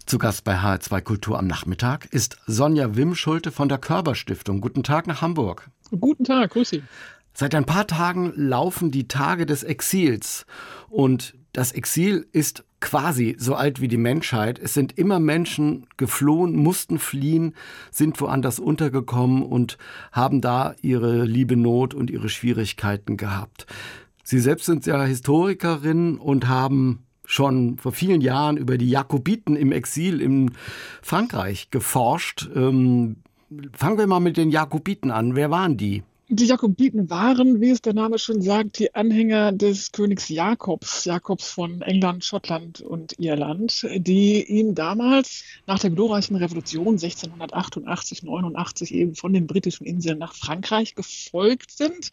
Zu Gast bei HR2 Kultur am Nachmittag ist Sonja Wimschulte von der Körber-Stiftung. Guten Tag nach Hamburg. Guten Tag, grüß Sie. Seit ein paar Tagen laufen die Tage des Exils. Und das Exil ist quasi so alt wie die Menschheit. Es sind immer Menschen geflohen, mussten fliehen, sind woanders untergekommen und haben da ihre liebe Not und ihre Schwierigkeiten gehabt. Sie selbst sind ja Historikerin und haben schon vor vielen Jahren über die Jakobiten im Exil in Frankreich geforscht. Fangen wir mal mit den Jakobiten an. Wer waren die? Die Jakobiten waren, wie es der Name schon sagt, die Anhänger des Königs Jakobs von England, Schottland und Irland, die ihm damals nach der glorreichen Revolution 1688, 89 eben von den britischen Inseln nach Frankreich gefolgt sind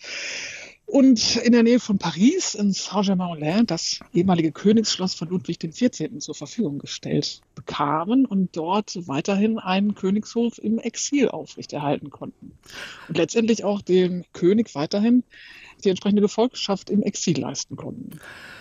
und in der Nähe von Paris in Saint-Germain-en-Laye das ehemalige Königsschloss von Ludwig XIV. Zur Verfügung gestellt bekamen und dort weiterhin einen Königshof im Exil aufrechterhalten konnten. Und letztendlich auch dem König weiterhin die entsprechende Gefolgschaft im Exil leisten konnten.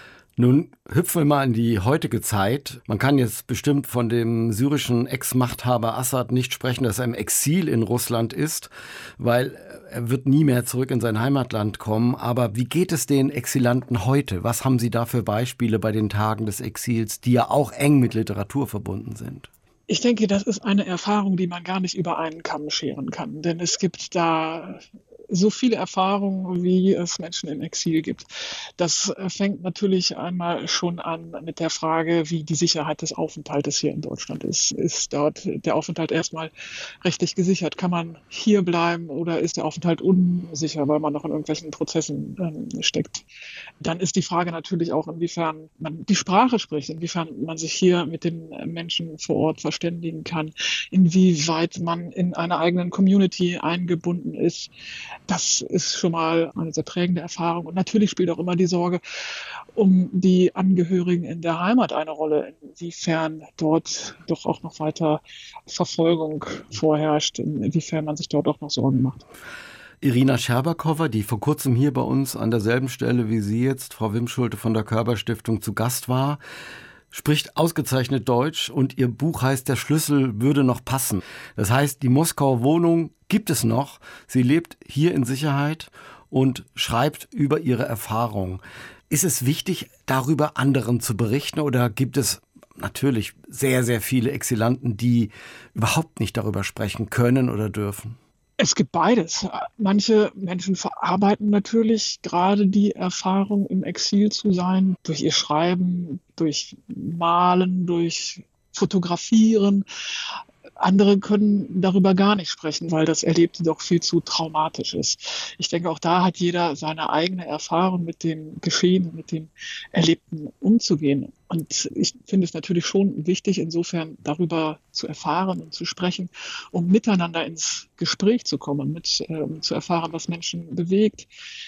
Nun hüpfen wir mal in die heutige Zeit. Man kann jetzt bestimmt von dem syrischen Ex-Machthaber Assad nicht sprechen, dass er im Exil in Russland ist, weil er wird nie mehr zurück in sein Heimatland kommen. Aber wie geht es den Exilanten heute? Was haben Sie da für Beispiele bei den Tagen des Exils, die ja auch eng mit Literatur verbunden sind? Ich denke, das ist eine Erfahrung, die man gar nicht über einen Kamm scheren kann. Denn es gibt da so viele Erfahrungen, wie es Menschen im Exil gibt. Das fängt natürlich einmal schon an mit der Frage, wie die Sicherheit des Aufenthaltes hier in Deutschland ist. Ist dort der Aufenthalt erstmal rechtlich gesichert? Kann man hier bleiben oder ist der Aufenthalt unsicher, weil man noch in irgendwelchen Prozessen steckt? Dann ist die Frage natürlich auch, inwiefern man die Sprache spricht, inwiefern man sich hier mit den Menschen vor Ort verständigen kann, inwieweit man in einer eigenen Community eingebunden ist. Das ist schon mal eine sehr prägende Erfahrung. Und natürlich spielt auch immer die Sorge um die Angehörigen in der Heimat eine Rolle, inwiefern dort doch auch noch weiter Verfolgung vorherrscht, inwiefern man sich dort auch noch Sorgen macht. Irina Scherbakowa, die vor kurzem hier bei uns an derselben Stelle wie Sie jetzt, Frau Wimschulte von der Körber-Stiftung, zu Gast war, spricht ausgezeichnet Deutsch und ihr Buch heißt „Der Schlüssel würde noch passen". Das heißt, die Moskauer Wohnung gibt es noch. Sie lebt hier in Sicherheit und schreibt über ihre Erfahrungen. Ist es wichtig, darüber anderen zu berichten oder gibt es natürlich sehr, sehr viele Exilanten, die überhaupt nicht darüber sprechen können oder dürfen? Es gibt beides. Manche Menschen verarbeiten natürlich gerade die Erfahrung, im Exil zu sein, durch ihr Schreiben, durch Malen, durch Fotografieren. Andere können darüber gar nicht sprechen, weil das Erlebte doch viel zu traumatisch ist. Ich denke, auch da hat jeder seine eigene Erfahrung mit dem Geschehen, mit dem Erlebten umzugehen. Und ich finde es natürlich schon wichtig, insofern darüber zu erfahren und zu sprechen, um miteinander ins Gespräch zu kommen, um zu erfahren, was Menschen bewegt,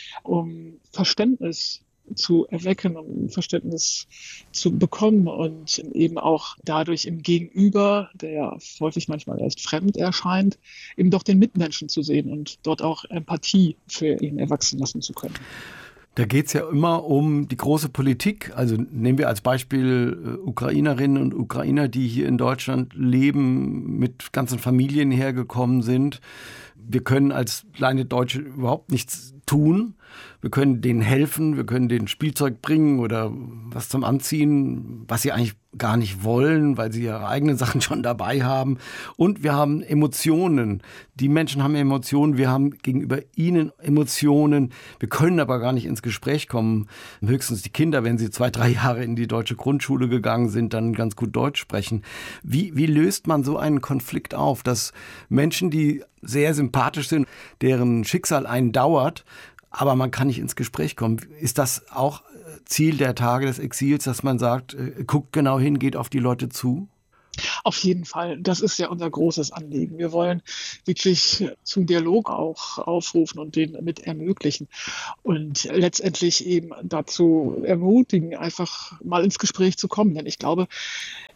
um Verständnis zu erwecken und ein Verständnis zu bekommen und eben auch dadurch im Gegenüber, der ja häufig manchmal erst fremd erscheint, eben doch den Mitmenschen zu sehen und dort auch Empathie für ihn erwachsen lassen zu können. Da geht es ja immer um die große Politik. Also nehmen wir als Beispiel Ukrainerinnen und Ukrainer, die hier in Deutschland leben, mit ganzen Familien hergekommen sind. Wir können als kleine Deutsche überhaupt nichts tun. Wir können denen helfen, wir können denen Spielzeug bringen oder was zum Anziehen, was sie eigentlich gar nicht wollen, weil sie ihre eigenen Sachen schon dabei haben. Und wir haben Emotionen. Die Menschen haben Emotionen, wir haben gegenüber ihnen Emotionen. Wir können aber gar nicht ins Gespräch kommen. Höchstens die Kinder, wenn sie 2-3 Jahre in die deutsche Grundschule gegangen sind, dann ganz gut Deutsch sprechen. Wie löst man so einen Konflikt auf, dass Menschen, die sehr sympathisch sind, deren Schicksal einen dauert, aber man kann nicht ins Gespräch kommen. Ist das auch Ziel der Tage des Exils, dass man sagt, guckt genau hin, geht auf die Leute zu? Auf jeden Fall. Das ist ja unser großes Anliegen. Wir wollen wirklich zum Dialog auch aufrufen und den mit ermöglichen und letztendlich eben dazu ermutigen, einfach mal ins Gespräch zu kommen. Denn ich glaube,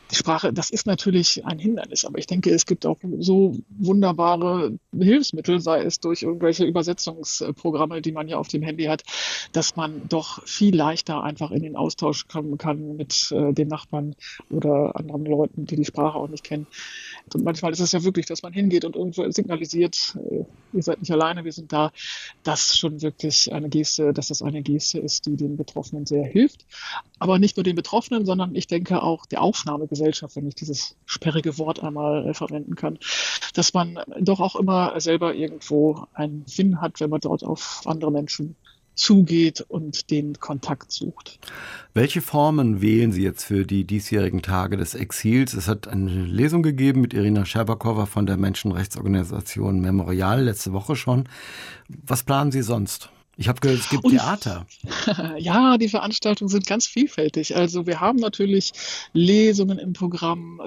Die Sprache, das ist natürlich ein Hindernis, aber ich denke, es gibt auch so wunderbare Hilfsmittel, sei es durch irgendwelche Übersetzungsprogramme, die man ja auf dem Handy hat, dass man doch viel leichter einfach in den Austausch kommen kann mit den Nachbarn oder anderen Leuten, die die Sprache auch nicht kennen. Und manchmal ist es ja wirklich, dass man hingeht und irgendwo signalisiert, ihr seid nicht alleine, wir sind da. Das schon wirklich eine Geste, dass das eine Geste ist, die den Betroffenen sehr hilft. Aber nicht nur den Betroffenen, sondern ich denke auch der Aufnahmegesellschaft, wenn ich dieses sperrige Wort einmal verwenden kann, dass man doch auch immer selber irgendwo einen Sinn hat, wenn man dort auf andere Menschen zugeht und den Kontakt sucht. Welche Formen wählen Sie jetzt für die diesjährigen Tage des Exils? Es hat eine Lesung gegeben mit Irina Scherbakowa von der Menschenrechtsorganisation Memorial letzte Woche schon. Was planen Sie sonst? Ich habe gehört, es gibt Theater. Ja, die Veranstaltungen sind ganz vielfältig. Also wir haben natürlich Lesungen im Programm,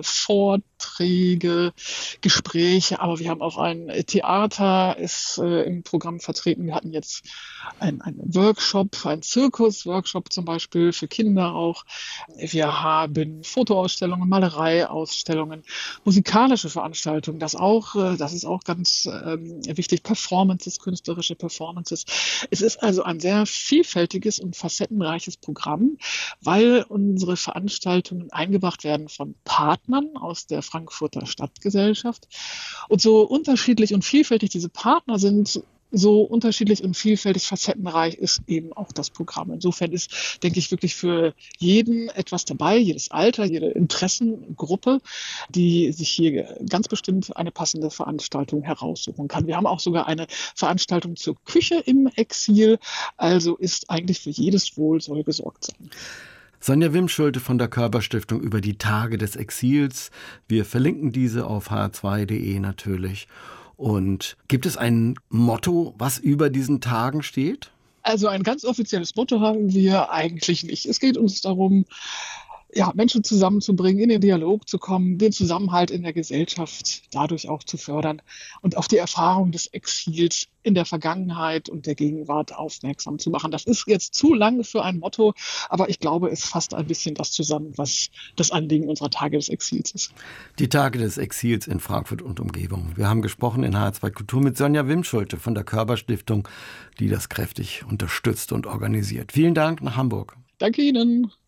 Vorträge, Gespräche, aber wir haben auch ein Theater ist im Programm vertreten. Wir hatten jetzt einen Workshop, einen Zirkus-Workshop zum Beispiel für Kinder auch. Wir haben Fotoausstellungen, Malereiausstellungen, musikalische Veranstaltungen, das ist auch ganz wichtig, Performances, künstlerische Performances. Es ist also ein sehr vielfältiges und facettenreiches Programm, weil unsere Veranstaltungen eingebracht werden von Partnern aus der Frankfurter Stadtgesellschaft. Und so unterschiedlich und vielfältig diese Partner sind, so unterschiedlich und vielfältig facettenreich ist eben auch das Programm. Insofern ist, denke ich, wirklich für jeden etwas dabei, jedes Alter, jede Interessengruppe, die sich hier ganz bestimmt eine passende Veranstaltung heraussuchen kann. Wir haben auch sogar eine Veranstaltung zur Küche im Exil, also ist eigentlich für jedes Wohl soll gesorgt sein. Sonja Wimschulte von der Körber-Stiftung über die Tage des Exils. Wir verlinken diese auf hr2.de natürlich. Und gibt es ein Motto, was über diesen Tagen steht? Also ein ganz offizielles Motto haben wir eigentlich nicht. Es geht uns darum, ja, Menschen zusammenzubringen, in den Dialog zu kommen, den Zusammenhalt in der Gesellschaft dadurch auch zu fördern und auf die Erfahrung des Exils in der Vergangenheit und der Gegenwart aufmerksam zu machen. Das ist jetzt zu lang für ein Motto, aber ich glaube, es fasst ein bisschen das zusammen, was das Anliegen unserer Tage des Exils ist. Die Tage des Exils in Frankfurt und Umgebung. Wir haben gesprochen in HR2 Kultur mit Sonja Wimschulte von der Körber-Stiftung, die das kräftig unterstützt und organisiert. Vielen Dank nach Hamburg. Danke Ihnen.